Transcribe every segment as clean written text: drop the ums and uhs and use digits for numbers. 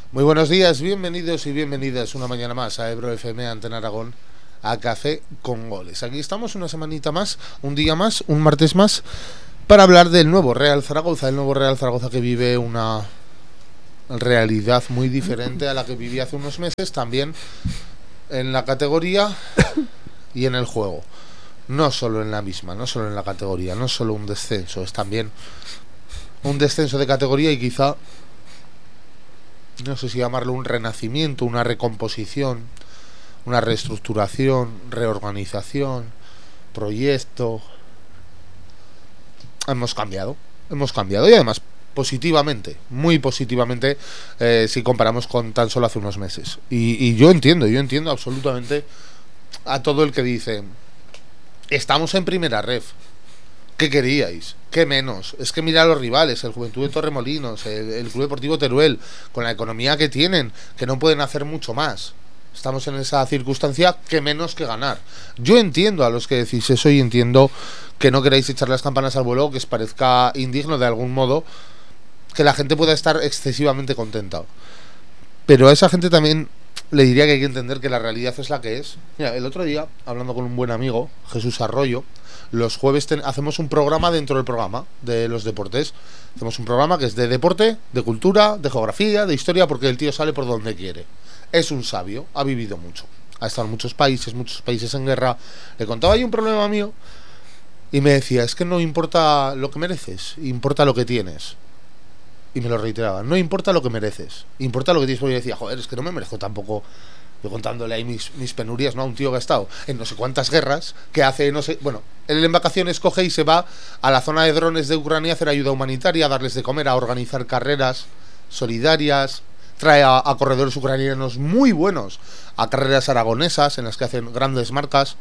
Muy buenos días, bienvenidos y bienvenidas una mañana más a Ebro FM, Antena Aragón, a Café con Goles. Aquí estamos una semanita más, un día más, un martes más, para hablar del nuevo Real Zaragoza, el nuevo Real Zaragoza que vive una realidad muy diferente a la que vivía hace unos meses, también en la categoría y en el juego. No solo en la misma, no solo en la categoría, no solo un descenso, es también un descenso de categoría y quizá, no sé si llamarlo un renacimiento, una recomposición, una reestructuración, reorganización, proyecto. Hemos cambiado y además positivamente, muy positivamente, si comparamos con tan solo hace unos meses. Y yo entiendo absolutamente a todo el que dice: estamos en primera ref. ¿Qué queríais? ¿Qué menos? Es que mira a los rivales, el Juventud de Torremolinos, el Club Deportivo Teruel, con la economía que tienen, que no pueden hacer mucho más. Estamos en esa circunstancia, que menos que ganar. Yo entiendo a los que decís eso y entiendo que no queráis echar las campanas al vuelo, que os parezca indigno de algún modo que la gente pueda estar excesivamente contenta. Pero a esa gente también le diría que hay que entender que la realidad es la que es. Mira, el otro día, hablando con un buen amigo, Jesús Arroyo, los jueves hacemos un programa dentro del programa de los deportes. Hacemos un programa que es de deporte, de cultura, de geografía, de historia, porque el tío sale por donde quiere. Es un sabio, ha vivido mucho, ha estado en muchos países en guerra. Le contaba yo un problema mío y me decía: es que no importa lo que mereces, importa lo que tienes. Y me lo reiteraba: no importa lo que mereces, importa lo que tienes. Porque yo decía: joder, es que no me merezco tampoco. Yo contándole ahí mis penurias, ¿no? A un tío que ha estado en no sé cuántas guerras, que hace no sé... Bueno, él en vacaciones coge y se va a la zona de drones de Ucrania a hacer ayuda humanitaria, a darles de comer, a organizar carreras solidarias, trae a corredores ucranianos muy buenos a carreras aragonesas en las que hacen grandes marcas.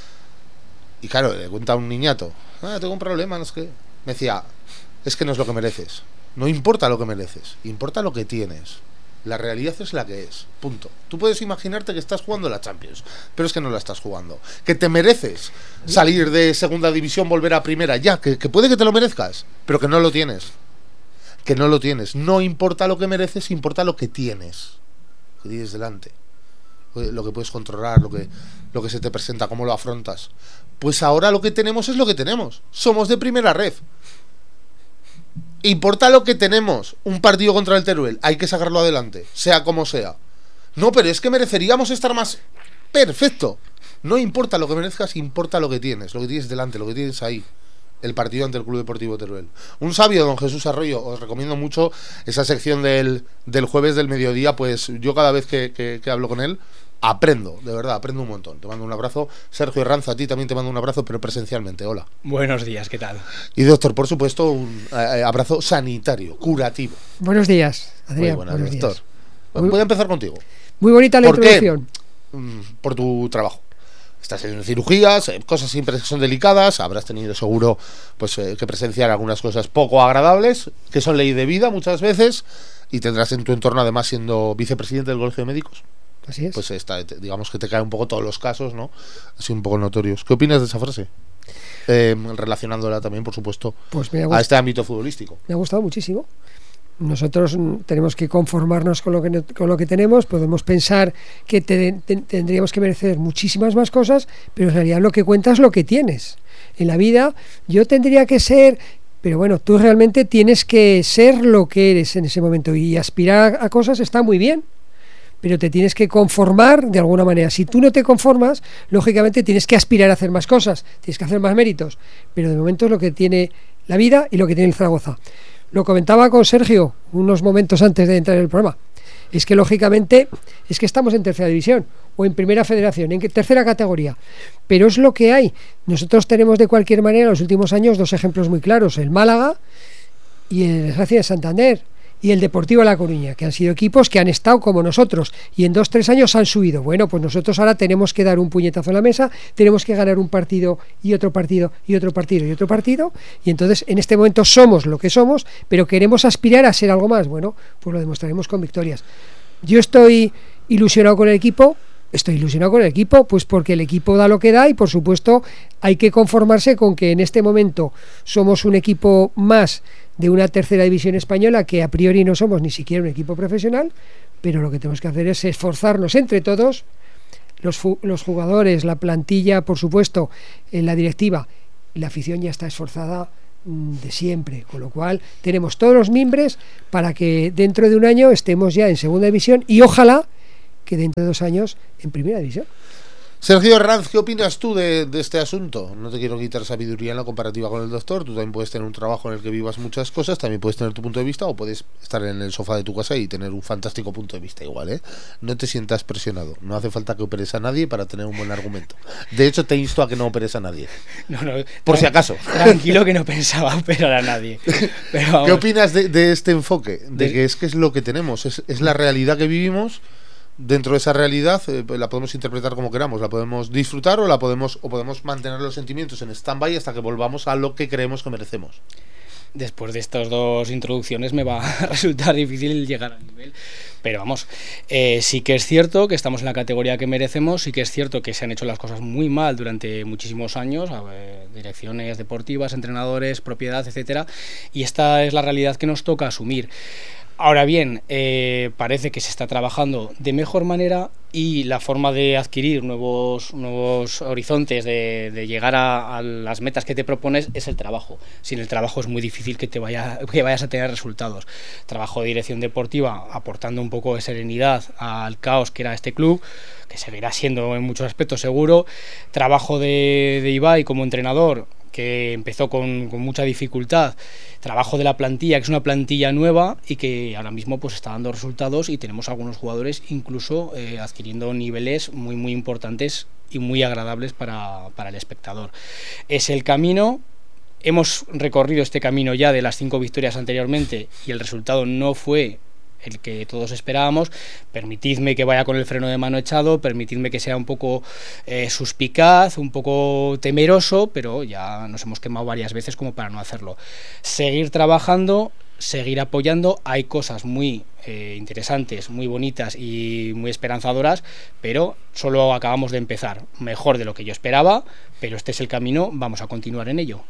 Y claro, le cuenta a un niñato: tengo un problema, no es que... Me decía: es que no es lo que mereces, no importa lo que mereces, importa lo que tienes. La realidad es la que es, punto. Tú puedes imaginarte que estás jugando la Champions, pero es que no la estás jugando. Que te mereces salir de segunda división, volver a primera, ya, que puede que te lo merezcas, pero que no lo tienes. Que no lo tienes. No importa lo que mereces, importa lo que tienes. Lo que tienes delante. Lo que puedes controlar, lo que se te presenta, cómo lo afrontas. Pues ahora lo que tenemos es lo que tenemos. Somos de primera ref. Importa lo que tenemos. Un partido contra el Teruel, hay que sacarlo adelante, sea como sea. No, pero es que mereceríamos estar más. Perfecto. No importa lo que merezcas, importa lo que tienes delante, lo que tienes ahí. El partido ante el Club Deportivo Teruel. Un sabio, don Jesús Arroyo. Os recomiendo mucho esa sección del jueves del mediodía. Pues yo cada vez que hablo con él aprendo, de verdad, aprendo un montón. Te mando un abrazo. Sergio Herranz, a ti también te mando un abrazo, pero presencialmente. Hola. Buenos días, ¿qué tal? Y doctor, por supuesto, un abrazo sanitario, curativo. Buenos días, Adrián. Muy buenas, doctor. Voy a empezar contigo. Muy bonita la introducción. Por tu trabajo. Estás en cirugías, cosas siempre son delicadas. Habrás tenido seguro pues que presenciar algunas cosas poco agradables, que son ley de vida muchas veces, y tendrás en tu entorno, además, siendo vicepresidente del Colegio de Médicos. Así es. Pues digamos que te caen un poco todos los casos, ¿no? Así un poco notorios. ¿Qué opinas de esa frase? Relacionándola también, por supuesto, pues a este ámbito futbolístico. Me ha gustado muchísimo. Nosotros tenemos que conformarnos con lo que tenemos. Podemos pensar que tendríamos que merecer muchísimas más cosas, pero en realidad lo que cuenta es lo que tienes. En la vida yo tendría que ser... Pero bueno, tú realmente tienes que ser lo que eres en ese momento, y aspirar a cosas está muy bien, pero te tienes que conformar de alguna manera. Si tú no te conformas, lógicamente tienes que aspirar a hacer más cosas, tienes que hacer más méritos, pero de momento es lo que tiene la vida y lo que tiene el Zaragoza. Lo comentaba con Sergio unos momentos antes de entrar en el programa. Es que lógicamente es que estamos en tercera división o en primera federación, en tercera categoría, pero es lo que hay. Nosotros tenemos de cualquier manera en los últimos años dos ejemplos muy claros: el Málaga y el Racing de Santander y el Deportivo de La Coruña, que han sido equipos que han estado como nosotros y en 2-3 años han subido. Bueno, pues nosotros ahora tenemos que dar un puñetazo en la mesa, tenemos que ganar un partido y otro partido y otro partido y otro partido, y entonces en este momento somos lo que somos, pero queremos aspirar a ser algo más. Bueno, pues lo demostraremos con victorias. Yo estoy ilusionado con el equipo, pues porque el equipo da lo que da, y por supuesto hay que conformarse con que en este momento somos un equipo más de una tercera división española, que a priori no somos ni siquiera un equipo profesional, pero lo que tenemos que hacer es esforzarnos entre todos, los jugadores, la plantilla, por supuesto, la directiva, la afición ya está esforzada de siempre, con lo cual tenemos todos los mimbres para que dentro de un año estemos ya en segunda división y ojalá que dentro de 2 años en primera división. Sergio Herranz, ¿qué opinas tú de este asunto? No te quiero quitar sabiduría en la comparativa con el doctor. Tú también puedes tener un trabajo en el que vivas muchas cosas, también puedes tener tu punto de vista, o puedes estar en el sofá de tu casa y tener un fantástico punto de vista igual, ¿eh? No te sientas presionado. No hace falta que operes a nadie para tener un buen argumento. De hecho, te insto a que no operes a nadie. No, por si acaso. Tranquilo, que no pensaba operar a nadie. Pero vamos. ¿Qué opinas de este enfoque? De que es lo que tenemos, es la realidad que vivimos. Dentro de esa realidad la podemos interpretar como queramos, la podemos disfrutar o podemos mantener los sentimientos en stand-by hasta que volvamos a lo que creemos que merecemos. Después de estas 2 introducciones me va a resultar difícil llegar al nivel, pero vamos, sí que es cierto que estamos en la categoría que merecemos, sí que es cierto que se han hecho las cosas muy mal durante muchísimos años, direcciones deportivas, entrenadores, propiedad, etcétera, y esta es la realidad que nos toca asumir. Ahora bien, parece que se está trabajando de mejor manera y la forma de adquirir nuevos horizontes, de llegar a las metas que te propones, es el trabajo. Sin el trabajo es muy difícil que vayas a tener resultados. Trabajo de dirección deportiva aportando un poco de serenidad al caos que era este club, que seguirá siendo en muchos aspectos seguro. Trabajo de Ibai como entrenador, que empezó con mucha dificultad. Trabajo de la plantilla, que es una plantilla nueva y que ahora mismo pues está dando resultados, y tenemos algunos jugadores incluso adquiriendo niveles muy muy importantes y muy agradables para el espectador. Es el camino. Hemos recorrido este camino ya de las 5 victorias anteriormente y el resultado no fue el que todos esperábamos. Permitidme que vaya con el freno de mano echado, permitidme que sea un poco suspicaz, un poco temeroso, pero ya nos hemos quemado varias veces como para no hacerlo. Seguir trabajando, seguir apoyando. Hay cosas muy interesantes, muy bonitas y muy esperanzadoras, pero solo acabamos de empezar. Mejor de lo que yo esperaba, pero este es el camino, vamos a continuar en ello.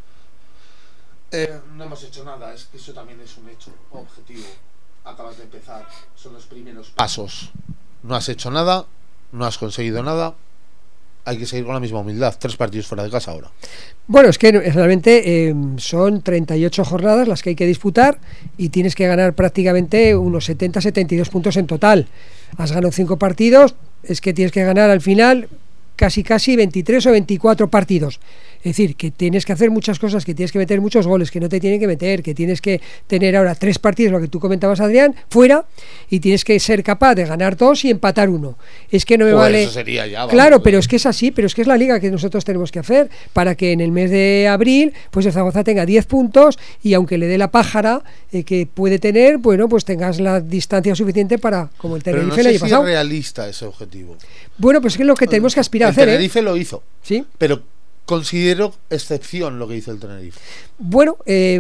No hemos hecho nada, es que eso también es un hecho objetivo. Acabas de empezar, son los primeros pasos. No has hecho nada, no has conseguido nada. Hay que seguir con la misma humildad. 3 partidos fuera de casa ahora. Bueno, es que realmente son 38 jornadas las que hay que disputar y tienes que ganar prácticamente unos 70-72 puntos en total. Has ganado 5 partidos, es que tienes que ganar al final casi 23 o 24 partidos. Es decir, que tienes que hacer muchas cosas, que tienes que meter muchos goles, que no te tienen que meter, que tienes que tener ahora 3 partidos, lo que tú comentabas, Adrián, fuera, y tienes que ser capaz de ganar 2 y empatar 1. Es que no me vale... Eso sería ya, vamos, claro, pero es que es así, pero es que es la liga que nosotros tenemos que hacer para que en el mes de abril pues el Zaragoza tenga 10 puntos y aunque le dé la pájara que puede tener, bueno, pues tengas la distancia suficiente para, como el Tenerife pero no sé le haya pasado. Es realista ese objetivo. Bueno, pues es que es lo que tenemos que aspirar a hacer. El Tenerife lo hizo, ¿sí? Pero considero excepción lo que hizo el Tenerife. Bueno,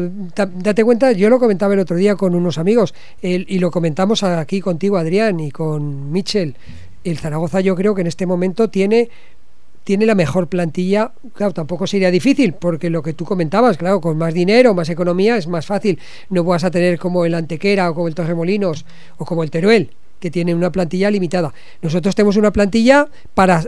date cuenta, yo lo comentaba el otro día con unos amigos y lo comentamos aquí contigo, Adrián, y con Michel. El Zaragoza yo creo que en este momento tiene la mejor plantilla. Claro, tampoco sería difícil, porque lo que tú comentabas, claro, con más dinero, más economía es más fácil. No vas a tener como el Antequera o como el Torremolinos o como el Teruel, que tienen una plantilla limitada. Nosotros tenemos una plantilla para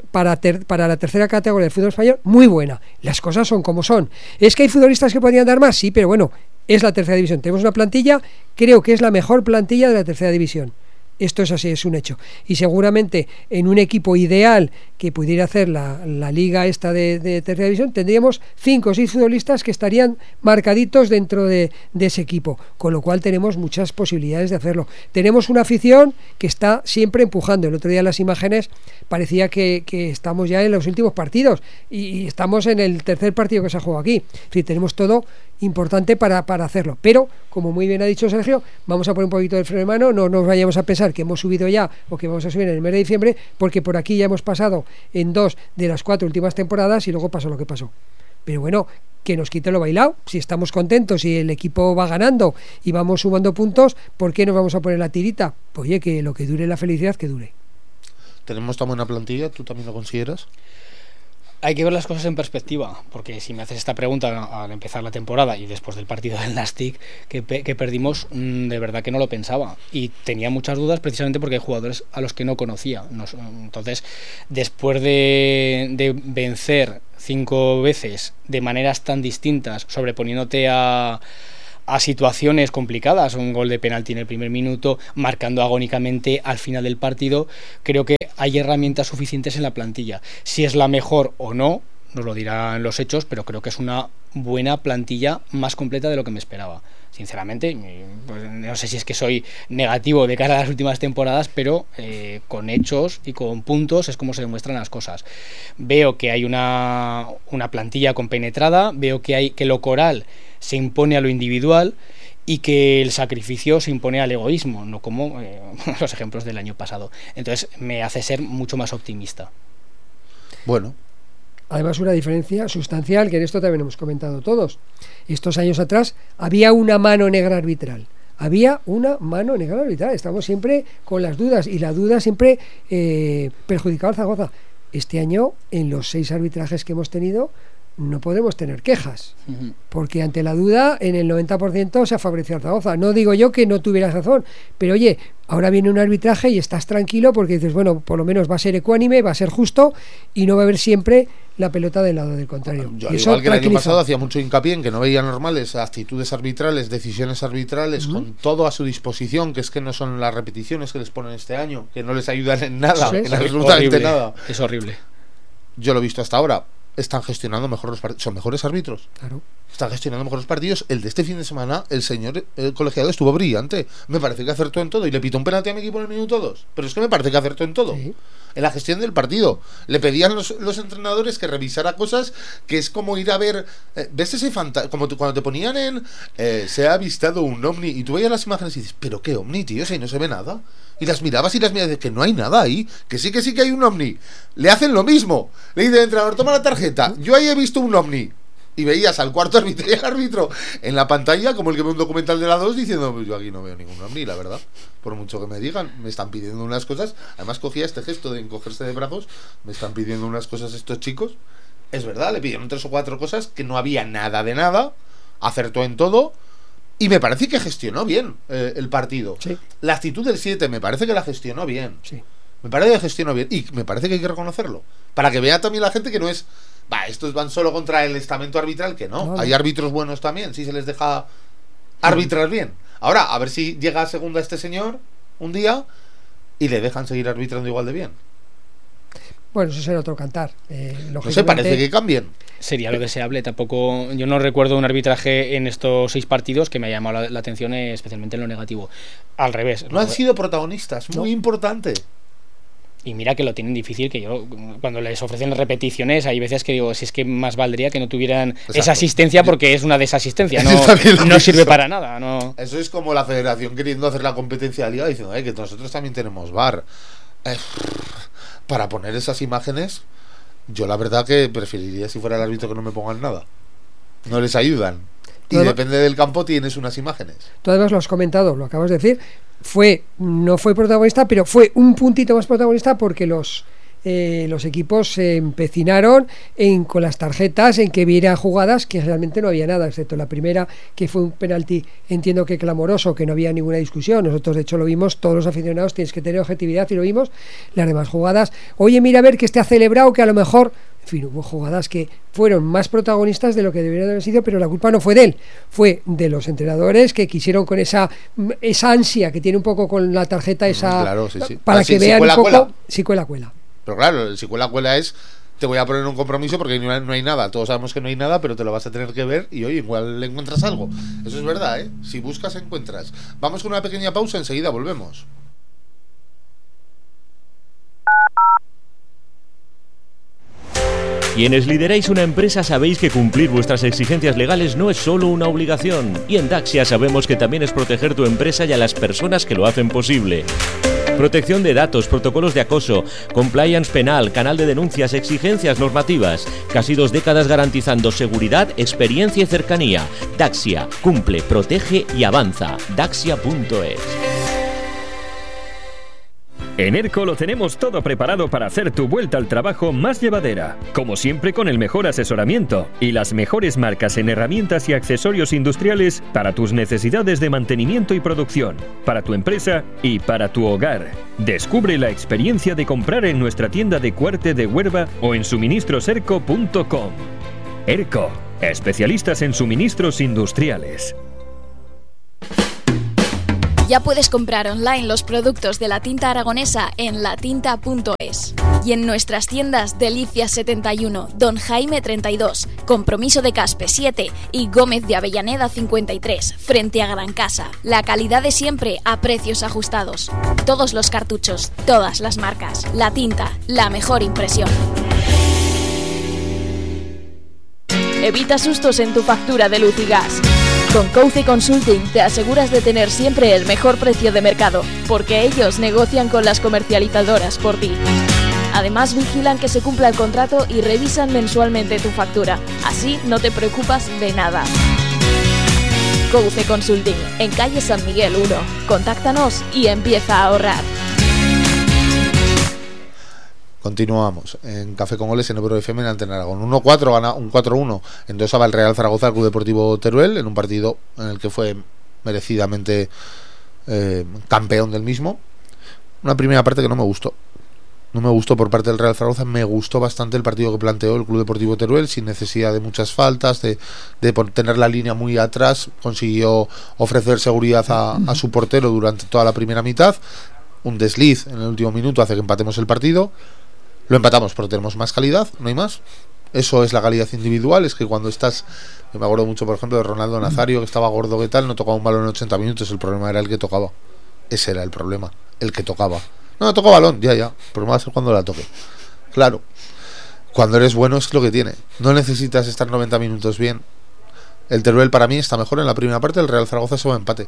la tercera categoría del fútbol español muy buena. Las cosas son como son. ¿Es que hay futbolistas que podrían dar más? Sí, pero bueno, es la tercera división. Tenemos una plantilla, creo que es la mejor plantilla de la tercera división. Esto es así, es un hecho. Y seguramente en un equipo ideal que pudiera hacer la liga esta de tercera división, tendríamos 5 o 6 futbolistas que estarían marcaditos dentro de ese equipo, con lo cual tenemos muchas posibilidades de hacerlo. Tenemos una afición que está siempre empujando. El otro día en las imágenes parecía que estamos ya en los últimos partidos y estamos en el tercer partido que se ha jugado aquí. Es decir, tenemos todo importante para hacerlo, pero como muy bien ha dicho Sergio, vamos a poner un poquito de freno de mano, no nos vayamos a pensar que hemos subido ya o que vamos a subir en el mes de diciembre, porque por aquí ya hemos pasado en 2 de las 4 últimas temporadas y luego pasó lo que pasó. Pero bueno, que nos quite lo bailado. Si estamos contentos y el equipo va ganando y vamos sumando puntos, ¿por qué nos vamos a poner la tirita? Pues oye, que lo que dure la felicidad, que dure. Tenemos tan buena plantilla, ¿tú también lo consideras? Hay que ver las cosas en perspectiva, porque si me haces esta pregunta al empezar la temporada y después del partido del Nastic que perdimos, de verdad que no lo pensaba y tenía muchas dudas precisamente porque hay jugadores a los que no conocía. Entonces, después de vencer 5 veces de maneras tan distintas, sobreponiéndote a situaciones complicadas, un gol de penalti en el primer minuto, marcando agónicamente al final del partido, creo que hay herramientas suficientes en la plantilla. Si es la mejor o no, nos lo dirán los hechos, pero creo que es una buena plantilla, más completa de lo que me esperaba. Sinceramente, pues no sé si es que soy negativo de cara a las últimas temporadas, pero con hechos y con puntos es como se demuestran las cosas. Veo que hay una plantilla compenetrada, veo que lo coral se impone a lo individual y que el sacrificio se impone al egoísmo, no como los ejemplos del año pasado. Entonces me hace ser mucho más optimista. Bueno. Además, una diferencia sustancial, que en esto también hemos comentado todos. Estos años atrás había una mano negra arbitral. Estamos siempre con las dudas, y la duda siempre perjudicaba al Zaragoza. Este año, en los 6 arbitrajes que hemos tenido, no podemos tener quejas, porque ante la duda en el 90% se ha favorecido al Zaragoza. No digo yo que no tuvieras razón, pero oye, ahora viene un arbitraje y estás tranquilo porque dices, bueno, por lo menos va a ser ecuánime, va a ser justo y no va a haber siempre la pelota del lado del contrario. Yo, al igual que el año pasado, hacía mucho hincapié en que no veía normales actitudes arbitrales, decisiones arbitrales, con todo a su disposición, que es que no son las repeticiones que les ponen este año, que no les ayudan en nada, en absolutamente nada. Es horrible. Yo lo he visto hasta ahora. Están gestionando mejor los partidos, son mejores árbitros. Claro. Están gestionando mejor los partidos. El de este fin de semana, el señor colegiado estuvo brillante. Me parece que acertó en todo y le pitó un penalti a mi equipo en el minuto 2. Pero es que me parece que acertó en todo. Sí. En la gestión del partido. Le pedían los entrenadores que revisara cosas que es como ir a ver. ¿Ves ese fantasma? Como cuando te ponían en. Se ha avistado un ovni y tú veías las imágenes y dices, ¿pero qué ovni, tío? Si no se ve nada. Y las mirabas y dices que no hay nada ahí, que sí que hay un ovni. Le hacen lo mismo. Le dice el entrenador, toma la tarjeta. Yo ahí he visto un ovni. Y veías al cuarto árbitro y al árbitro en la pantalla, como el que ve un documental de la 2, diciendo, pues yo aquí no veo ningún ovni, la verdad. Por mucho que me digan, me están pidiendo unas cosas. Además cogía este gesto de encogerse de brazos. Me están pidiendo unas cosas estos chicos. Es verdad, le pidieron 3 o 4 cosas que no había nada de nada. Acertó en todo. Y me parece que gestionó bien el partido. Sí. La actitud del 7 me parece que la gestionó bien. Sí. Me parece que gestionó bien. Y me parece que hay que reconocerlo. Para que vea también la gente que no es... estos van solo contra el estamento arbitral, que no. Hay árbitros buenos también, si se les deja arbitrar bien. Ahora, a ver si llega a segunda este señor un día y le dejan seguir arbitrando igual de bien. Bueno, eso será otro cantar. No sé, parece que cambien. Sería lo deseable. Tampoco, yo no recuerdo un arbitraje en estos 6 partidos que me haya llamado la atención, especialmente en lo negativo. Al revés. No han sido protagonistas, muy importante. Y mira que lo tienen difícil, que yo cuando les ofrecen repeticiones hay veces que digo, si es que más valdría que no tuvieran esa asistencia, porque es una desasistencia, no sirve para nada. No. Eso es como la federación queriendo hacer la competencia de liga diciendo que nosotros también tenemos VAR. Para poner esas imágenes, yo la verdad que preferiría, si fuera el árbitro, que no me pongan nada. No les ayudan. Y depende del campo tienes unas imágenes. Tú además lo has comentado, lo acabas de decir. No fue protagonista, pero fue un puntito más protagonista porque los equipos se empecinaron con las tarjetas en que viera jugadas que realmente no había nada, excepto la primera, que fue un penalti, entiendo que clamoroso, que no había ninguna discusión. Nosotros de hecho lo vimos, todos los aficionados, tienes que tener objetividad, y lo vimos. Las demás jugadas, oye, mira a ver que ha celebrado, que a lo mejor, en fin, hubo jugadas que fueron más protagonistas de lo que deberían haber sido, pero la culpa no fue de él, fue de los entrenadores que quisieron con esa ansia que tiene un poco con la tarjeta esa, claro, sí. Para que vean un poco, si cuela. Pero claro, el si cuela es, te voy a poner un compromiso porque no hay nada. Todos sabemos que no hay nada, pero te lo vas a tener que ver y oye, igual le encuentras algo. Eso es verdad, ¿eh? Si buscas, encuentras. Vamos con una pequeña pausa, enseguida volvemos. Quienes lideráis una empresa sabéis que cumplir vuestras exigencias legales no es solo una obligación. Y en Daxia sabemos que también es proteger tu empresa y a las personas que lo hacen posible. Protección de datos, protocolos de acoso, compliance penal, canal de denuncias, exigencias normativas. Casi 2 décadas garantizando seguridad, experiencia y cercanía. Daxia, cumple, protege y avanza. Daxia.es. En ERCO lo tenemos todo preparado para hacer tu vuelta al trabajo más llevadera. Como siempre, con el mejor asesoramiento y las mejores marcas en herramientas y accesorios industriales para tus necesidades de mantenimiento y producción, para tu empresa y para tu hogar. Descubre la experiencia de comprar en nuestra tienda de Cuarte de Huerva o en suministroserco.com. ERCO, especialistas en suministros industriales. Ya puedes comprar online los productos de la tinta aragonesa en latinta.es y en nuestras tiendas Delicias 71, Don Jaime 32, Compromiso de Caspe 7 y Gómez de Avellaneda 53, frente a Gran Casa. La calidad de siempre a precios ajustados. Todos los cartuchos, todas las marcas. La Tinta, la mejor impresión. Evita sustos en tu factura de luz y gas. Con Couce Consulting te aseguras de tener siempre el mejor precio de mercado, porque ellos negocian con las comercializadoras por ti. Además, vigilan que se cumpla el contrato y revisan mensualmente tu factura. Así no te preocupas de nada. Couce Consulting, en calle San Miguel 1. Contáctanos y empieza a ahorrar. Continuamos en Café con Goles en Ebro FM en Antena Aragón. 1-4 gana un 4-1. Endosaba el Real Zaragoza al Club Deportivo Teruel en un partido en el que fue merecidamente campeón del mismo. Una primera parte que no me gustó. No me gustó por parte del Real Zaragoza. Me gustó bastante el partido que planteó el Club Deportivo Teruel, sin necesidad de muchas faltas, de tener la línea muy atrás. Consiguió ofrecer seguridad a su portero durante toda la primera mitad. Un desliz en el último minuto hace que empatemos el partido. Lo empatamos porque tenemos más calidad, no hay más. Eso es la calidad individual. Es que cuando estás, yo me acuerdo mucho por ejemplo de Ronaldo Nazario, que estaba gordo que tal, no tocaba un balón en 80 minutos. El problema era el que tocaba. Ese era el problema, el que tocaba. No tocó balón, ya, el problema va a ser cuando la toque. Claro, cuando eres bueno es lo que tiene. No necesitas estar 90 minutos bien. El Teruel para mí está mejor en la primera parte. El Real Zaragoza se va a empate.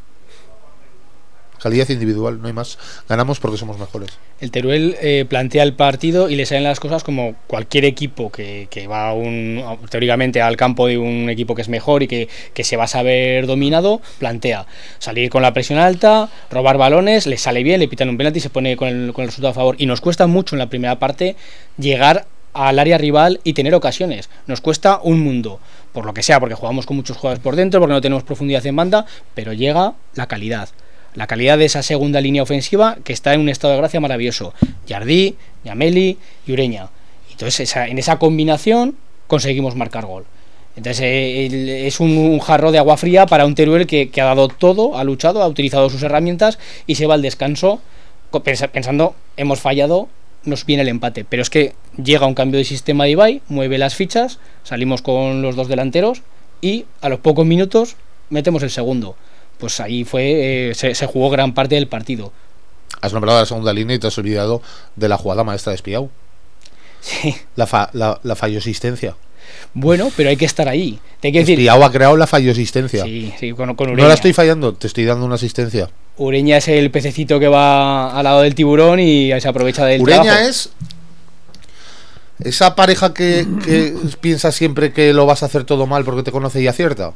Calidad individual, no hay más. Ganamos porque somos mejores. El Teruel plantea el partido y le salen las cosas como cualquier equipo que va teóricamente al campo de un equipo que es mejor y que se va a saber dominado, plantea salir con la presión alta, robar balones, le sale bien, le pitan un penalti y se pone con el resultado a favor. Y nos cuesta mucho en la primera parte llegar al área rival y tener ocasiones. Nos cuesta un mundo, por lo que sea, porque jugamos con muchos jugadores por dentro, porque no tenemos profundidad en banda, pero llega la calidad. La calidad de esa segunda línea ofensiva que está en un estado de gracia maravilloso. Jardí, Yameli y Ureña. Entonces en esa combinación conseguimos marcar gol. Entonces es un jarro de agua fría para un Teruel que ha dado todo, ha luchado, ha utilizado sus herramientas y se va al descanso pensando, hemos fallado, nos viene el empate. Pero es que llega un cambio de sistema de Ibai, mueve las fichas, salimos con los dos delanteros y a los pocos minutos metemos el segundo. Pues ahí se jugó gran parte del partido. Has nombrado la segunda línea y te has olvidado de la jugada maestra de Espiau. Sí. La fallosistencia. Bueno, pero hay que estar ahí. Te quiero decir, Espiau ha creado la fallosistencia. Sí, con Ureña. No la estoy fallando, te estoy dando una asistencia. Ureña es el pececito que va al lado del tiburón y se aprovecha del Ureña trabajo. Es esa pareja que piensa siempre que lo vas a hacer todo mal porque te conoce y acierta.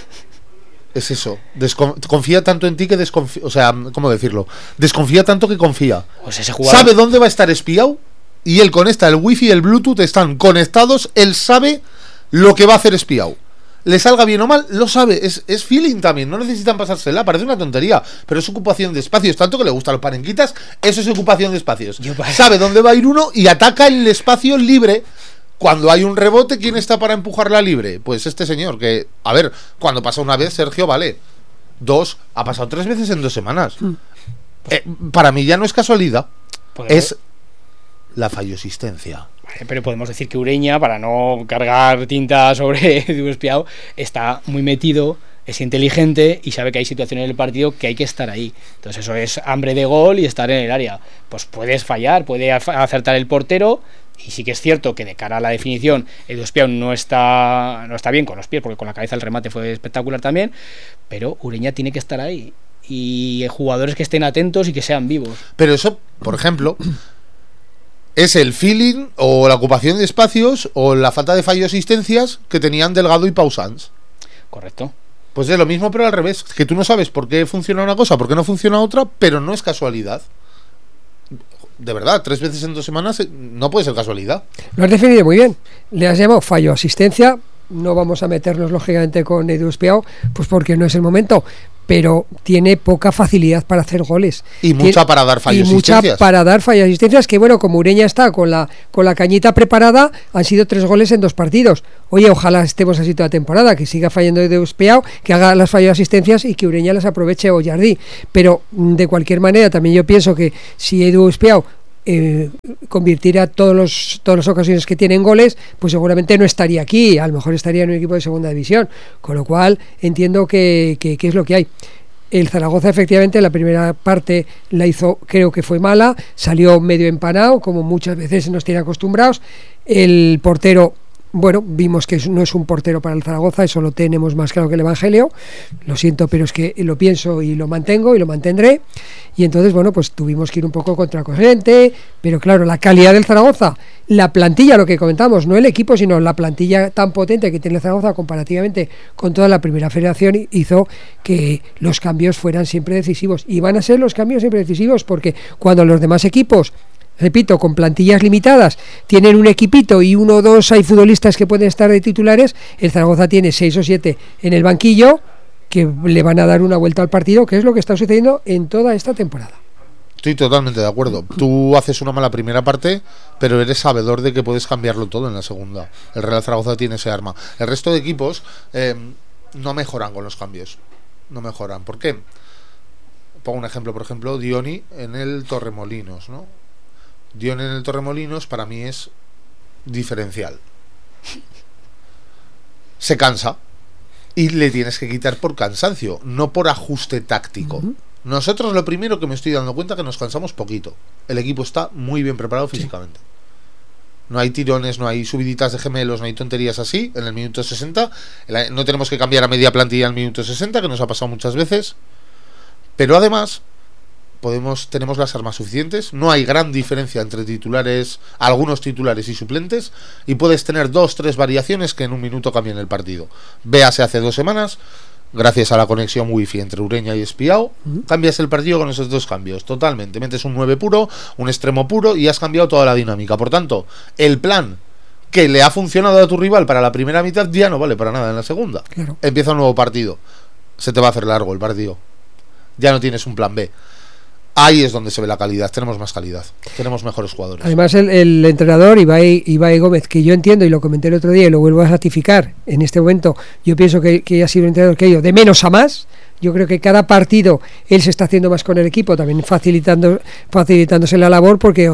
Es eso, confía tanto en ti que desconfía, o sea, ¿cómo decirlo? Desconfía tanto que confía. Pues ese jugador sabe dónde va a estar espiado y él conecta el wifi y el bluetooth, están conectados, él sabe lo que va a hacer espiado. Le salga bien o mal, lo sabe, es feeling también, no necesitan pasársela, parece una tontería, pero es ocupación de espacios, tanto que le gustan los panenquitas, eso es ocupación de espacios. Sabe dónde va a ir uno y ataca el espacio libre. Cuando hay un rebote, ¿quién está para empujarla libre? Pues este señor, que, a ver, cuando pasa una vez, Sergio, vale. 2, ha pasado 3 veces en 2 semanas. Para mí ya no es casualidad, es la fallosistencia. Vale, pero podemos decir que Ureña, para no cargar tinta sobre Edu Espiau, está muy metido, es inteligente y sabe que hay situaciones en el partido que hay que estar ahí. Entonces eso es hambre de gol y estar en el área. Pues puedes fallar, puede acertar el portero. Y sí que es cierto que de cara a la definición Edu Espiau no está bien con los pies, porque con la cabeza el remate fue espectacular también, pero Ureña tiene que estar ahí y jugadores que estén atentos y que sean vivos. Pero eso, por ejemplo, es el feeling o la ocupación de espacios o la falta de fallosistencias que tenían Delgado y Pau Sanz. Correcto. Pues es lo mismo pero al revés, que tú no sabes por qué funciona una cosa, por qué no funciona otra, pero no es casualidad. de verdad, 3 veces en 2 semanas no puede ser casualidad. Lo has definido muy bien. Le has llamado fallo asistencia. No vamos a meternos lógicamente con Edu Espiao, pues porque no es el momento, pero tiene poca facilidad para hacer goles. Y mucha para dar fallos y asistencias. Mucha para dar fallos y asistencias, que bueno, como Ureña está con la cañita preparada, han sido 3 goles en 2 partidos. Oye, ojalá estemos así toda la temporada, que siga fallando Edu Espiao, que haga las fallos y asistencias y que Ureña las aproveche o Jardí. Pero de cualquier manera, también yo pienso que si Edu Espiao convirtiera todas las ocasiones que tiene en goles, pues seguramente no estaría aquí, a lo mejor estaría en un equipo de segunda división, con lo cual entiendo que es lo que hay. El Zaragoza efectivamente la primera parte la hizo, creo que fue mala, salió medio empanado, como muchas veces nos tiene acostumbrados. El portero, bueno, vimos que no es un portero para el Zaragoza, eso lo tenemos más claro que el Evangelio, lo siento, pero es que lo pienso y lo mantengo y lo mantendré, y entonces, bueno, pues tuvimos que ir un poco contracorriente, pero claro, la calidad del Zaragoza, la plantilla, lo que comentamos, no el equipo, sino la plantilla tan potente que tiene el Zaragoza comparativamente con toda la primera federación, hizo que los cambios fueran siempre decisivos, y van a ser los cambios siempre decisivos, porque cuando los demás equipos, repito, con plantillas limitadas, tienen un equipito y 1 o 2 hay futbolistas que pueden estar de titulares, el Zaragoza tiene 6 o 7 en el banquillo que le van a dar una vuelta al partido, que es lo que está sucediendo en toda esta temporada. Estoy totalmente de acuerdo. Tú haces una mala primera parte, pero eres sabedor de que puedes cambiarlo todo en la segunda. El Real Zaragoza tiene ese arma. El resto de equipos no mejoran con los cambios. No mejoran. ¿Por qué? Pongo un ejemplo, por ejemplo, Dioni en el Torremolinos, ¿no? Dion en el Torremolinos para mí es diferencial. Se cansa y le tienes que quitar por cansancio, no por ajuste táctico. Nosotros lo primero que me estoy dando cuenta es que nos cansamos poquito. El equipo está muy bien preparado físicamente. No hay tirones, no hay subiditas de gemelos, no hay tonterías así en el minuto 60. No tenemos que cambiar a media plantilla al minuto 60, que nos ha pasado muchas veces. Pero además tenemos las armas suficientes, no hay gran diferencia entre titulares, algunos titulares y suplentes, y puedes tener 2-3 variaciones que en un minuto cambien el partido. Véase hace 2 semanas, gracias a la conexión wifi entre Ureña y Espiao, cambias el partido con esos 2 cambios, totalmente, metes un 9 puro, un extremo puro y has cambiado toda la dinámica. Por tanto, el plan que le ha funcionado a tu rival para la primera mitad ya no vale para nada en la segunda. Claro. Empieza un nuevo partido, se te va a hacer largo el partido, ya no tienes un plan B. Ahí es donde se ve la calidad, tenemos más calidad, tenemos mejores jugadores. Además el entrenador Ibai Gómez, que yo entiendo y lo comenté el otro día y lo vuelvo a ratificar en este momento, yo pienso que ha sido un entrenador que ha ido de menos a más. Yo creo que cada partido él se está haciendo más con el equipo, también facilitándose la labor, porque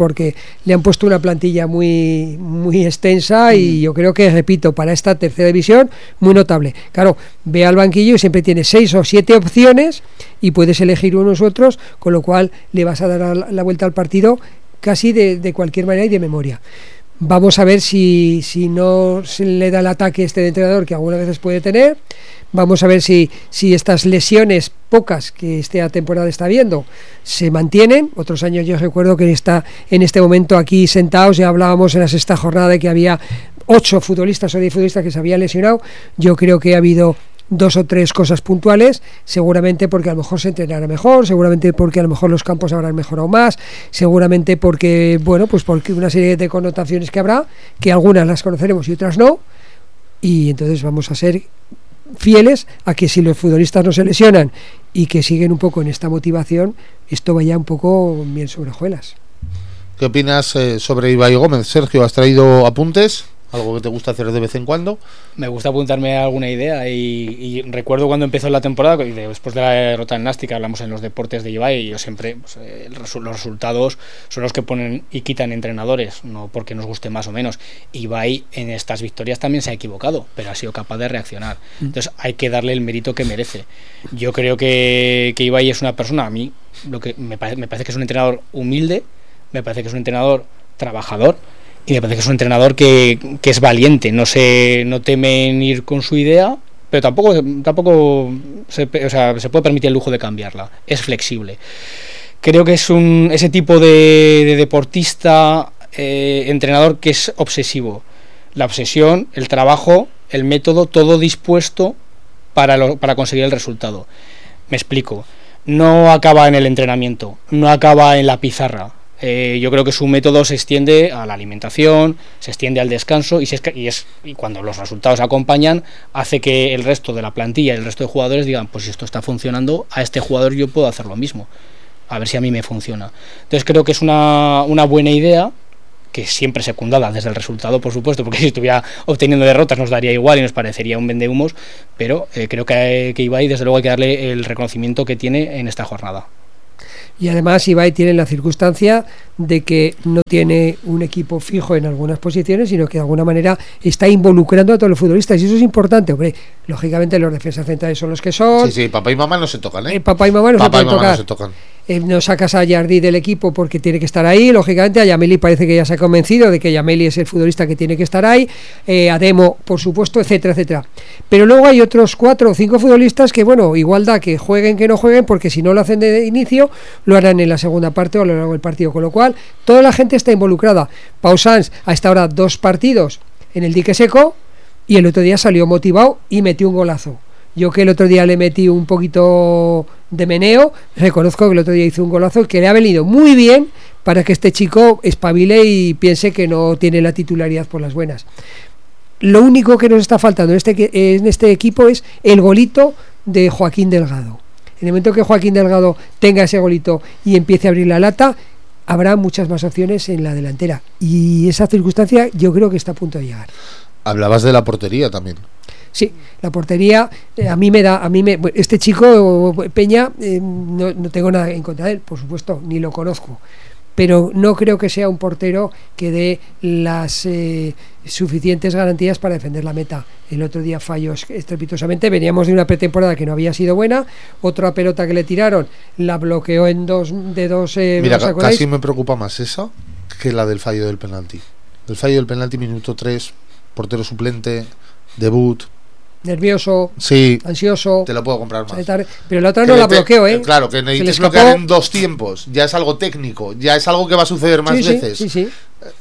le han puesto una plantilla muy extensa y yo creo que, repito, para esta tercera división, muy notable. Claro, ve al banquillo y siempre tiene 6 o 7 opciones y puedes elegir unos u otros, con lo cual le vas a dar la vuelta al partido casi de cualquier manera y de memoria. Vamos a ver si no se le da el ataque este entrenador que algunas veces puede tener. Vamos a ver si estas lesiones pocas que esta temporada está viendo se mantienen. Otros años yo recuerdo que en este momento aquí sentados ya hablábamos en la sexta jornada de que había 8 futbolistas o 10 futbolistas que se habían lesionado. Yo creo que ha habido 2 o 3 cosas puntuales, seguramente porque a lo mejor se entrenará mejor, seguramente porque a lo mejor los campos habrán mejorado más, seguramente porque, bueno, pues porque una serie de connotaciones que habrá, que algunas las conoceremos y otras no, y entonces vamos a ser fieles a que si los futbolistas no se lesionan y que siguen un poco en esta motivación, esto vaya un poco bien sobre hojuelas. ¿Qué opinas sobre Ibai Gómez? Sergio, ¿has traído apuntes? ¿Algo que te gusta hacer de vez en cuando? Me gusta apuntarme a alguna idea y recuerdo cuando empezó la temporada, después de la derrota en Nástic, hablamos en los deportes de Ibai, y yo siempre, pues, los resultados son los que ponen y quitan entrenadores, no porque nos guste más o menos. Ibai en estas victorias también se ha equivocado, pero ha sido capaz de reaccionar. Entonces hay que darle el mérito que merece. Yo creo que Ibai es una persona, a mí lo que me parece que es un entrenador humilde, me parece que es un entrenador trabajador, y me parece que es un entrenador que es valiente, no teme en ir con su idea, pero tampoco se puede permitir el lujo de cambiarla, es flexible. Creo que es ese tipo de deportista, entrenador que es obsesivo. La obsesión, el trabajo, el método, todo dispuesto para conseguir el resultado. Me explico, no acaba en el entrenamiento, no acaba en la pizarra. Yo creo que su método se extiende a la alimentación, se extiende al descanso y cuando los resultados acompañan, hace que el resto de la plantilla y el resto de jugadores digan, pues si esto está funcionando, a este jugador yo puedo hacer lo mismo, a ver si a mí me funciona. Entonces creo que es una buena idea, que siempre secundada desde el resultado, por supuesto, porque si estuviera obteniendo derrotas nos daría igual y nos parecería un vendehumos, pero creo que Ibai desde luego hay que darle el reconocimiento que tiene en esta jornada. Y además Ibai tiene la circunstancia de que no tiene un equipo fijo en algunas posiciones, sino que de alguna manera está involucrando a todos los futbolistas, y eso es importante. Hombre, lógicamente los defensas centrales son los que son. Sí, papá y mamá no se tocan, ¿eh? Papá y mamá no se tocan. No sacas a Jardí del equipo porque tiene que estar ahí, lógicamente. A Yameli parece que ya se ha convencido de que Yameli es el futbolista que tiene que estar ahí, a Demo, por supuesto, etcétera, etcétera. Pero luego hay otros 4 o 5 futbolistas que, bueno, igual da que jueguen, que no jueguen, porque si no lo hacen de inicio, lo harán en la segunda parte o a lo largo del partido, con lo cual toda la gente está involucrada. Pau Sanz ha estado ahora 2 partidos en el dique seco y el otro día salió motivado y metió un golazo. Yo, que el otro día le metí un poquito de meneo, reconozco que el otro día hizo un golazo que le ha venido muy bien para que este chico espabile y piense que no tiene la titularidad por las buenas. Lo único que nos está faltando en este equipo es el golito de Joaquín Delgado. En el momento que Joaquín Delgado tenga ese golito y empiece a abrir la lata, habrá muchas más opciones en la delantera, y esa circunstancia yo creo que está a punto de llegar. Hablabas de la portería también. Sí, la portería este chico Peña, no tengo nada en contra de él, por supuesto, ni lo conozco, pero no creo que sea un portero que dé las suficientes garantías para defender la meta. El otro día falló estrepitosamente, veníamos de una pretemporada que no había sido buena, otra pelota que le tiraron la bloqueó en dos. Mira, casi me preocupa más esa que la del fallo del penalti. El fallo del penalti, minuto 3, portero suplente, debut. Nervioso, sí, ansioso, te lo puedo comprar más. Pero la otra no la bloqueó, claro, que necesitas bloquear en 2 tiempos. Ya es algo técnico, ya es algo que va a suceder más veces. Sí.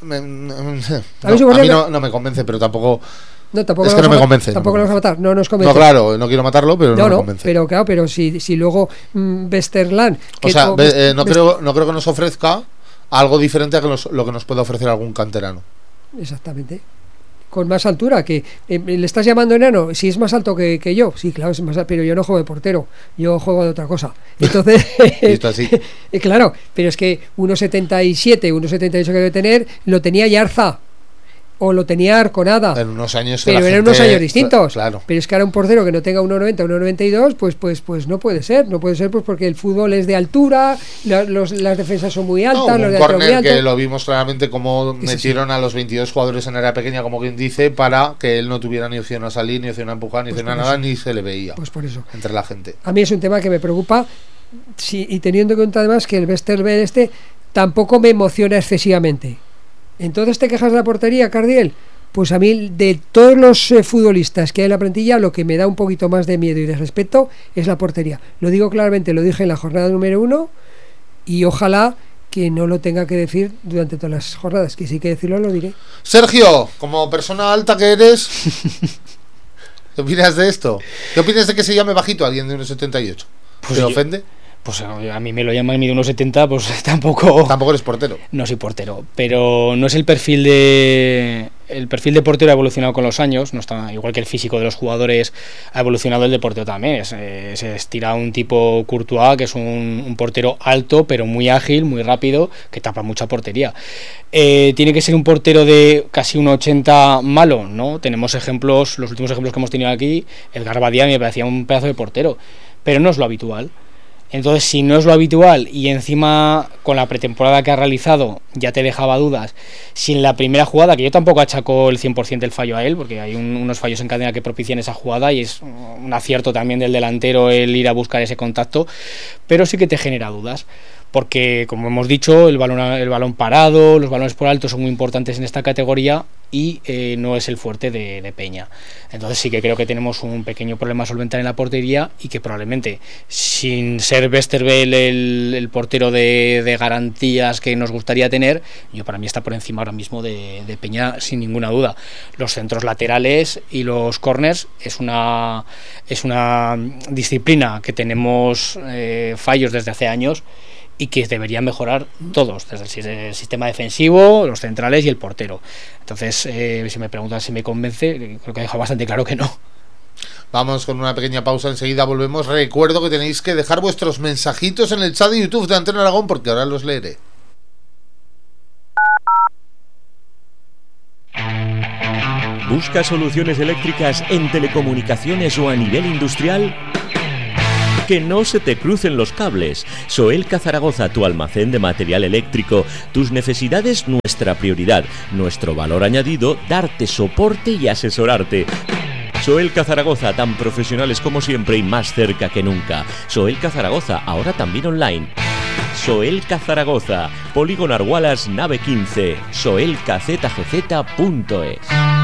A mí no me convence, pero tampoco. Tampoco es que no me convence. Tampoco lo vas a matar, no nos convence. No, claro, no quiero matarlo, pero no me convence. Pero claro, pero si luego Westerland. O sea, no creo que nos ofrezca algo diferente a lo que nos pueda ofrecer algún canterano. Exactamente. Con más altura, que le estás llamando enano, si es más alto que yo, sí, claro, es más alto, pero yo no juego de portero, yo juego de otra cosa. Entonces, así. Claro, pero es que 1,77, 1,78 que debe tener, lo tenía Yarza, o lo tenía Arconada, en unos años, pero eran unos años distintos. Claro. Pero es que ahora un portero que no tenga 1,90, 1,92, pues no puede ser, pues porque el fútbol es de altura, las defensas son muy altas, los de altura muy altos. Que lo vimos claramente como metieron a los 22 jugadores en área pequeña, como quien dice, para que él no tuviera ni opción a salir, ni opción a empujar, ni opción a nada, ni se le veía. Pues por eso. Entre la gente. A mí es un tema que me preocupa, y teniendo en cuenta además que el Westerveld tampoco me emociona excesivamente. Entonces, ¿te quejas de la portería, Cardiel? Pues a mí, de todos los futbolistas que hay en la plantilla, lo que me da un poquito más de miedo y de respeto es la portería. Lo digo claramente, lo dije en la jornada número 1, y ojalá que no lo tenga que decir durante todas las jornadas, que sí que decirlo, lo diré. Sergio, como persona alta que eres, ¿qué opinas de esto? ¿Qué opinas de que se llame bajito a alguien de 1,78? ¿Te ofende? Pues a mí me lo llaman de 1,70, pues tampoco eres portero. No soy portero, pero no es el perfil de portero ha evolucionado con los años, no está igual que el físico de los jugadores ha evolucionado, el de portero también. Se estira un tipo Courtois, que es un portero alto, pero muy ágil, muy rápido, que tapa mucha portería. Tiene que ser un portero de casi 1,80 malo, ¿no? Tenemos ejemplos, los últimos ejemplos que hemos tenido aquí, Edgar Badía me parecía un pedazo de portero, pero no es lo habitual. Entonces, si no es lo habitual y encima con la pretemporada que ha realizado ya te dejaba dudas, si en la primera jugada, que yo tampoco achaco el 100% el fallo a él, porque hay unos fallos en cadena que propician esa jugada y es un acierto también del delantero el ir a buscar ese contacto, pero sí que te genera dudas, porque como hemos dicho, el balón parado, los balones por alto son muy importantes en esta categoría y no es el fuerte de Peña. Entonces sí que creo que tenemos un pequeño problema a solventar en la portería y que probablemente, sin ser Westerveld el portero de garantías que nos gustaría tener, para mí está por encima ahora mismo de Peña sin ninguna duda. Los centros laterales y los corners es una disciplina que tenemos fallos desde hace años y que deberían mejorar todos, desde el sistema defensivo, los centrales y el portero. Entonces, si me preguntan si me convence, creo que he dejado bastante claro que no. Vamos con una pequeña pausa, enseguida volvemos. Recuerdo que tenéis que dejar vuestros mensajitos en el chat de YouTube de Antena Aragón, porque ahora los leeré. ¿Busca soluciones eléctricas en telecomunicaciones o a nivel industrial? Que no se te crucen los cables. Soelca Zaragoza, tu almacén de material eléctrico. Tus necesidades, nuestra prioridad. Nuestro valor añadido, darte soporte y asesorarte. Soelca Zaragoza, tan profesionales como siempre y más cerca que nunca. Soelca Zaragoza, ahora también online. Soelca Zaragoza, Polígono Argualas, nave 15, soelcazgz.es.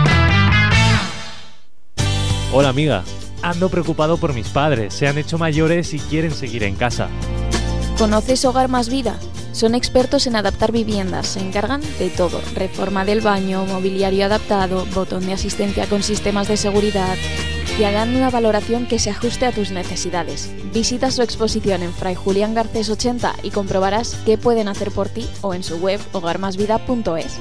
Hola amiga, ando preocupado por mis padres, se han hecho mayores y quieren seguir en casa. ¿Conoces Hogar Más Vida? Son expertos en adaptar viviendas, se encargan de todo, reforma del baño, mobiliario adaptado, botón de asistencia con sistemas de seguridad. Te harán una valoración que se ajuste a tus necesidades. Visita su exposición en Fray Julián Garcés 80 y comprobarás qué pueden hacer por ti o en su web hogarmasvida.es.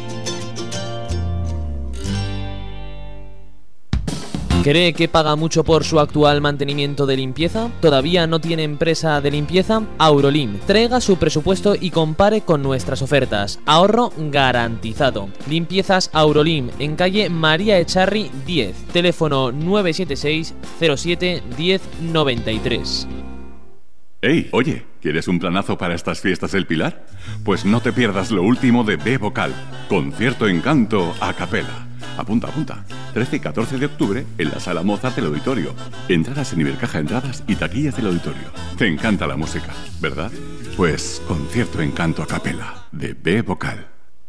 ¿Cree que paga mucho por su actual mantenimiento de limpieza? ¿Todavía no tiene empresa de limpieza? Aurolim, traiga su presupuesto y compare con nuestras ofertas. Ahorro garantizado. Limpiezas Aurolim, en calle María Echarri 10, teléfono 976 07 1093. ¡Ey! Oye, ¿quieres un planazo para estas fiestas del Pilar? Pues no te pierdas lo último de B Vocal, Concierto Encanto a capela. Apunta, 13 y 14 de octubre en la Sala Mozart del Auditorio. Entradas en Ibercaja Entradas y taquillas del auditorio. Te encanta la música, ¿verdad? Pues Concierto Encanto a capela de B Vocal.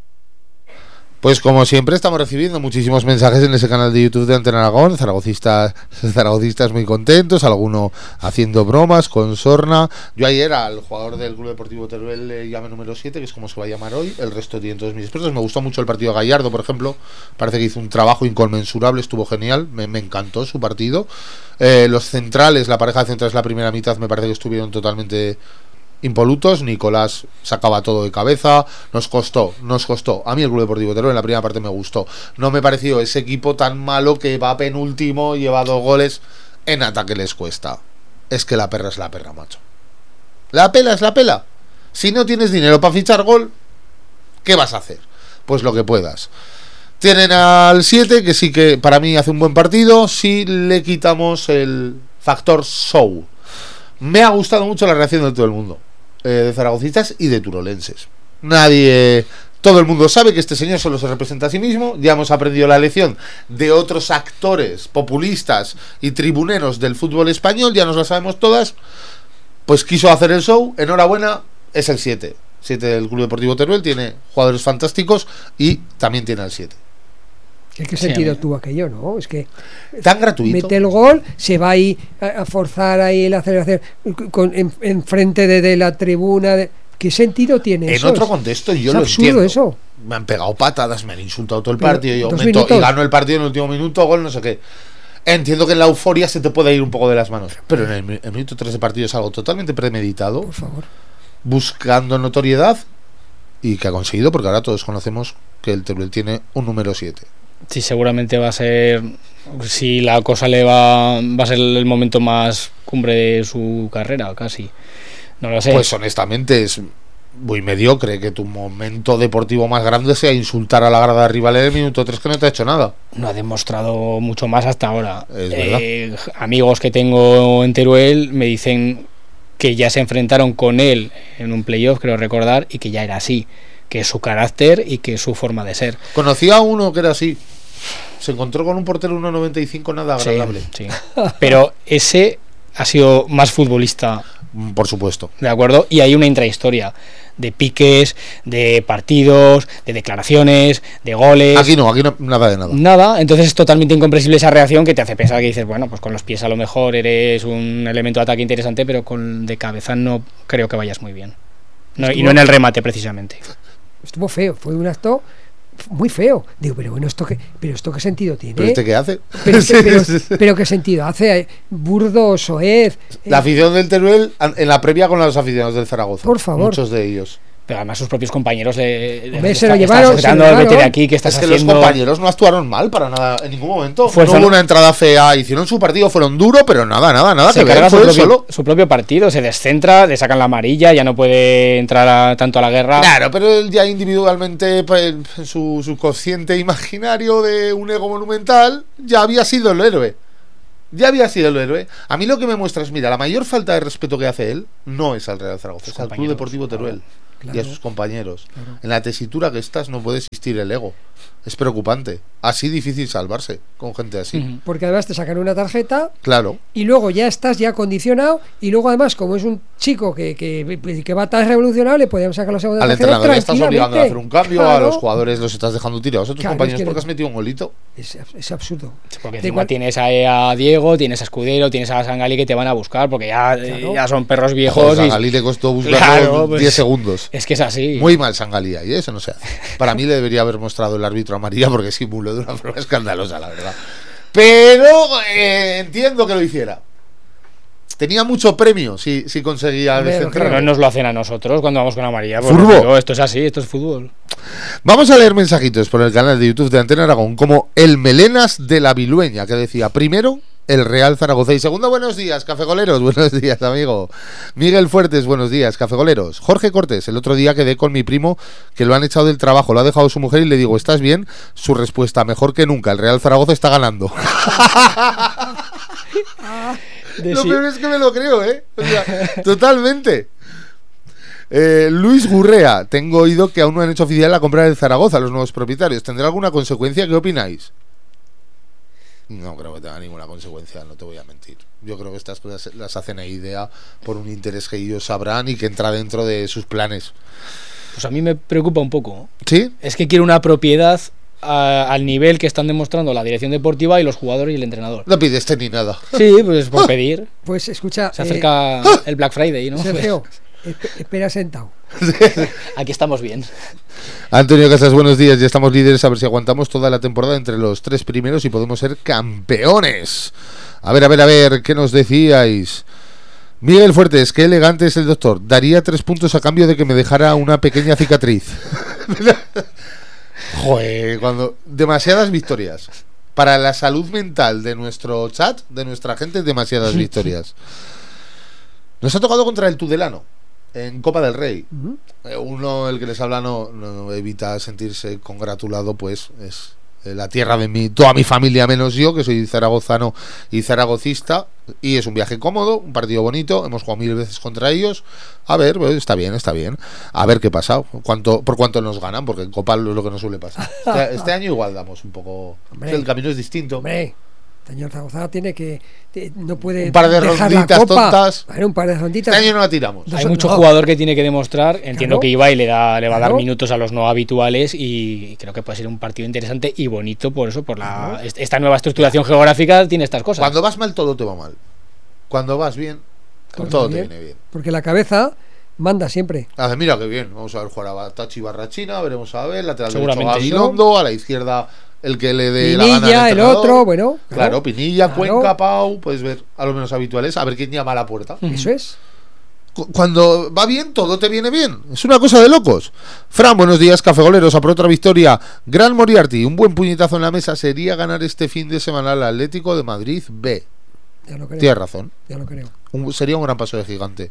Pues como siempre estamos recibiendo muchísimos mensajes en ese canal de YouTube de Antena Aragón, zaragocistas muy contentos, alguno haciendo bromas con sorna. Yo ayer al jugador del Club Deportivo Teruel le llamé número 7, que es como se va a llamar hoy, el resto tienen todos mis expertos. Me gustó mucho el partido de Gallardo, por ejemplo, parece que hizo un trabajo inconmensurable, estuvo genial, me encantó su partido. Los centrales, la pareja de centrales la primera mitad me parece que estuvieron totalmente impolutos. Nicolás sacaba todo de cabeza, nos costó. A mí el Club Deportivo Teruel en la primera parte me gustó. No me pareció ese equipo tan malo que va penúltimo, lleva 2 goles, en ataque les cuesta. Es que la perra es la perra, macho. La pela es la pela. Si no tienes dinero para fichar gol, ¿qué vas a hacer? Pues lo que puedas. Tienen al 7, que sí que para mí hace un buen partido, si le quitamos el factor show. Me ha gustado mucho la reacción de todo el mundo, de zaragocistas y de turolenses. Todo el mundo sabe que este señor solo se representa a sí mismo. Ya hemos aprendido la lección de otros actores populistas y tribuneros del fútbol español, ya nos la sabemos todas. Pues quiso hacer el show, enhorabuena, es el 7 del Club Deportivo Teruel, tiene jugadores fantásticos y también tiene al 7. ¿Qué sentido tuvo aquello, no? Es que tan gratuito. Mete el gol, se va ahí a forzar ahí el aceleración en frente de la tribuna. ¿Qué sentido tiene eso? En otro contexto yo lo entiendo. Eso. Me han pegado patadas, me han insultado todo el partido, y gano el partido en el último minuto, gol, no sé qué. Entiendo que en la euforia se te puede ir un poco de las manos, pero en el minuto 3 de partido es algo totalmente premeditado, por favor, buscando notoriedad, y que ha conseguido, porque ahora todos conocemos que el Teruel tiene un número 7. Sí, seguramente va a ser, si la cosa le va a ser el momento más cumbre de su carrera, casi. No lo sé. Pues honestamente es muy mediocre que tu momento deportivo más grande sea insultar a la grada rival en el minuto 3, que no te ha hecho nada. No ha demostrado mucho más hasta ahora. Es verdad. Amigos que tengo en Teruel me dicen que ya se enfrentaron con él en un playoff, creo recordar, y que ya era así, que es su carácter y que es su forma de ser. Conocí a uno que era así. Se encontró con un portero 1,95 nada agradable. Sí. Pero ese ha sido más futbolista. Por supuesto. De acuerdo. Y hay una intrahistoria de piques, de partidos, de declaraciones, de goles. Aquí no nada de nada. Nada. Entonces es totalmente incomprensible esa reacción que te hace pensar que dices, bueno, pues con los pies a lo mejor eres un elemento de ataque interesante, pero de cabeza no creo que vayas muy bien. No, y no en el remate precisamente. Estuvo feo, fue un acto muy feo. Digo, pero bueno, ¿esto qué sentido tiene? ¿Pero este qué hace? Pero ¿qué sentido hace? Burdo, soez... La afición del Teruel en la previa con los aficionados del Zaragoza. Por favor. Muchos de ellos. Pero además sus propios compañeros se lo llevaron. Vete de aquí, que estás que haciendo... los compañeros no actuaron mal para nada en ningún momento. No hubo una entrada fea, hicieron su partido, fueron duros, pero nada se que ver. carga su propio partido, se descentra, le sacan la amarilla, ya no puede entrar tanto a la guerra. Claro, pero él ya individualmente, pues, en su subconsciente imaginario de un ego monumental, ya había sido el héroe. A mí lo que me muestra es, mira, la mayor falta de respeto que hace él no es al Real Zaragoza, es al Club Deportivo Teruel. Claro. Y a sus compañeros. Claro. En la tesitura que estás no puede existir el ego. Es preocupante. Así difícil salvarse con gente así. Porque además te sacan una tarjeta. Claro. Y luego ya estás ya condicionado. Y luego además, como es un chico que va tan revolucionado, le podíamos sacar la segunda tarjeta. Al entrenador le estás obligando a hacer un cambio. Claro. A los jugadores los estás dejando tirados. A tus compañeros porque has metido un golito. Es absurdo. Porque encima tienes a Diego, tienes a Escudero, tienes a Sangali que te van a buscar. Porque ya son perros viejos. A Sangali le costó buscarlo 10 segundos. Es que es así. Muy mal Sangali ahí, eso no se hace. Para mí le debería haber mostrado el árbitro amarilla porque simuló de una forma escandalosa, la verdad. Pero entiendo que lo hiciera. Tenía mucho premio si conseguía descentrar. No nos lo hacen a nosotros cuando vamos con amarilla. Fútbol. Esto es así, esto es fútbol. Vamos a leer mensajitos por el canal de YouTube de Antena Aragón, como el Melenas de la Vilueña, que decía: primero, el Real Zaragoza. Y segundo, buenos días, cafegoleros. Buenos días, amigo. Miguel Fuertes, buenos días, cafegoleros. Jorge Cortés, el otro día quedé con mi primo que lo han echado del trabajo, lo ha dejado su mujer y le digo: ¿estás bien? Su respuesta: mejor que nunca, el Real Zaragoza está ganando. Lo peor es que me lo creo, o sea, totalmente. Luis Gurrea, tengo oído que aún no han hecho oficial la compra del Zaragoza los nuevos propietarios. ¿Tendrá alguna consecuencia? ¿Qué opináis? No creo que tenga ninguna consecuencia, no te voy a mentir. Yo creo que estas cosas las hacen a idea por un interés que ellos sabrán y que entra dentro de sus planes. Pues a mí me preocupa un poco. ¿Sí? Es que quiero una propiedad al nivel que están demostrando la dirección deportiva y los jugadores y el entrenador. No pides ni nada. Sí, pues por pedir. Pues escucha, se acerca el Black Friday, ¿no? Sergio, espera sentado. Aquí estamos bien. Antonio Casas, buenos días. Ya estamos líderes, a ver si aguantamos toda la temporada entre los 3 primeros y podemos ser campeones. A ver, ¿qué nos decíais? Miguel Fuertes, qué elegante es el doctor. Daría 3 puntos a cambio de que me dejara una pequeña cicatriz. Joder, cuando demasiadas victorias. Para la salud mental de nuestro chat, de nuestra gente, demasiadas victorias. Nos ha tocado contra el Tudelano en Copa del Rey. Uno, el que les habla, no evita sentirse congratulado, pues es la tierra de toda mi familia menos yo, que soy zaragozano y zaragocista, y es un viaje cómodo, un partido bonito, hemos jugado 1000 veces contra ellos. A ver, pues está bien, a ver qué pasa, por cuánto nos ganan, porque en Copa es lo que nos suele pasar. Este año igual damos un poco, el camino es distinto. Hombre, señor Zaragoza tiene que no puede un par de dejar ronditas la copa. tontas. Bueno, un par de ronditas. Este año no la tiramos. Hay mucho jugador que tiene que demostrar. Entiendo que Ibai le va a dar minutos a los no habituales y creo que puede ser un partido interesante y bonito por eso, por esta nueva estructuración geográfica tiene estas cosas. Cuando vas mal todo te va mal. Cuando vas bien todo te viene bien. Porque la cabeza manda siempre. Mira qué bien. Vamos a ver jugar a Tachi Barrachina, veremos a ver lateral derecho a Gabilondo, a la izquierda el que le dé Pinilla, la gana al el otro, bueno. Claro, Pinilla, Cuenca, Pau, puedes ver a los menos habituales, a ver quién llama a la puerta. Eso es. Cuando va bien, todo te viene bien. Es una cosa de locos. Fran, buenos días, cafegoleros. A por otra victoria. Gran Moriarty, un buen puñetazo en la mesa sería ganar este fin de semana al Atlético de Madrid B. Ya lo creo. Tienes razón. Ya lo creo. Sería un gran paso de gigante.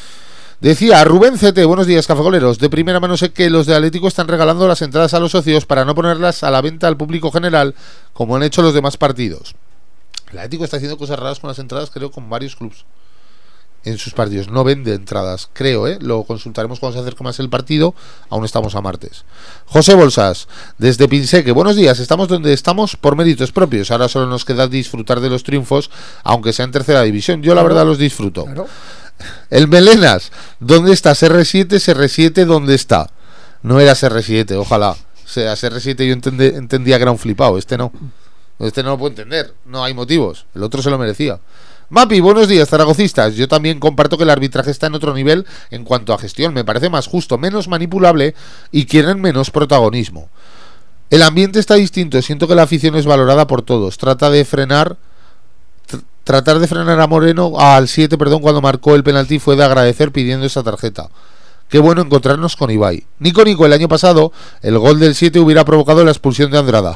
Decía Rubén CT, buenos días, cafegoleros. De primera mano sé que los de Atlético están regalando las entradas a los socios para no ponerlas a la venta al público general, como han hecho los demás partidos. El Atlético está haciendo cosas raras con las entradas, creo, con varios clubs. En sus partidos no vende entradas, creo, lo consultaremos cuando se acerque más el partido. Aún estamos a martes. José Bolsas, desde Pinseque, buenos días. Estamos donde estamos por méritos propios. Ahora solo nos queda disfrutar de los triunfos, aunque sea en tercera división. Yo la verdad los disfruto. Claro. El Melenas, ¿dónde está CR7? ¿Dónde está? No era CR7, ojalá sea CR7. Yo entendía que era un flipado. Este no lo puedo entender, no hay motivos. El otro se lo merecía. Mapi, buenos días, zaragocistas. Yo también comparto que el arbitraje está en otro nivel en cuanto a gestión. Me parece más justo, menos manipulable y quieren menos protagonismo. El ambiente está distinto, siento que la afición es valorada por todos. Tratar de frenar a Moreno al 7, cuando marcó el penalti fue de agradecer pidiendo esa tarjeta. Qué bueno encontrarnos con Ibai. Nico, el año pasado el gol del 7 hubiera provocado la expulsión de Andrada.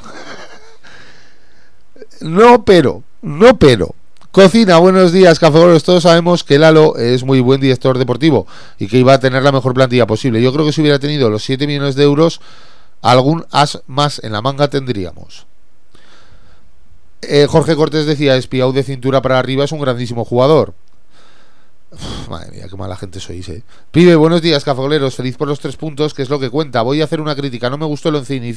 No, pero. Cocina, buenos días, cafegolos. Todos sabemos que Lalo es muy buen director deportivo y que iba a tener la mejor plantilla posible. Yo creo que si hubiera tenido los 7 millones de euros, algún as más en la manga tendríamos. Jorge Cortés decía, Espiau de cintura para arriba es un grandísimo jugador. Madre mía, qué mala gente sois, Pibe, buenos días, cafegoleros. Feliz por los 3 puntos, que es lo que cuenta. Voy a hacer una crítica. No me gustó el once inicial.